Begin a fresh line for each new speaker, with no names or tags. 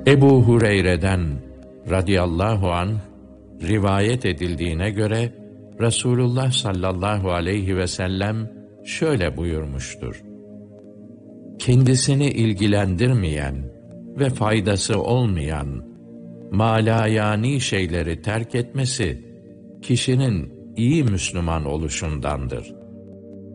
Ebu Hureyre'den radıyallahu anh rivayet edildiğine göre Resulullah sallallahu aleyhi ve sellem şöyle buyurmuştur: kendisini ilgilendirmeyen ve faydası olmayan malayani şeyleri terk etmesi kişinin iyi Müslüman oluşundandır.